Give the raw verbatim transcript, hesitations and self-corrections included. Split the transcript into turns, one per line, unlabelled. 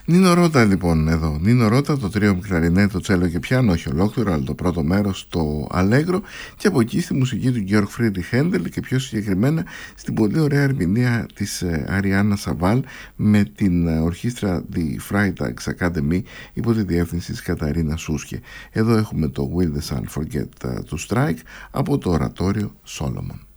Νίνο Ρώτα λοιπόν εδώ. Νίνο Ρώτα, το τρίο κλαρινέτ, το τσέλο και πιάνο, όχι ολόκληρο, αλλά το πρώτο μέρος, το Αλέγκρο, και από εκεί στη μουσική του Georg Friedrich Händel και πιο συγκεκριμένα στην πολύ ωραία ερμηνεία της Αριάννα Σαβάλ με την ορχήστρα The Freitags Academy υπό τη διεύθυνση της Καταρίνα Σούσκε. Εδώ έχουμε το Will the Sun Forget to Strike από το ορατόριο Solomon.